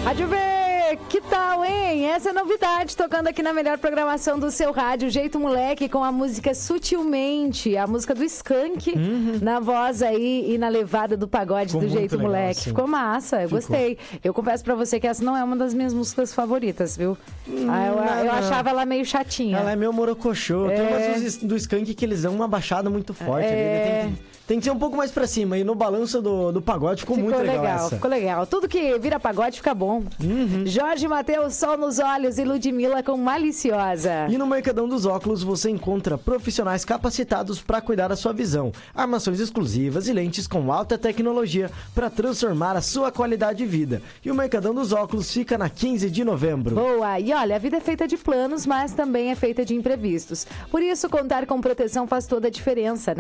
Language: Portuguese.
Rádio V, que tal, hein? Essa é novidade, tocando aqui na melhor programação do seu rádio, Jeito Moleque, com a música Sutilmente, a música do Skank, na voz aí e na levada do pagode do Jeito legal, Moleque. sim. Ficou massa, eu gostei. Eu confesso pra você que essa não é uma das minhas músicas favoritas, viu? Eu achava ela meio chatinha. Ela é meio morocochô. Tem umas do Skank que eles dão uma baixada muito forte ali, né? Tem que ser um pouco mais pra cima. E no balanço do pagode ficou muito legal essa. Ficou legal. Tudo que vira pagode fica bom. Jorge Mateus, Sol nos Olhos e Ludmilla com Maliciosa. E no Mercadão dos Óculos você encontra profissionais capacitados para cuidar da sua visão. Armações exclusivas e lentes com alta tecnologia para transformar a sua qualidade de vida. E o Mercadão dos Óculos fica na 15 de novembro. Boa! E olha, a vida é feita de planos, mas também é feita de imprevistos. Por isso, contar com proteção faz toda a diferença, né?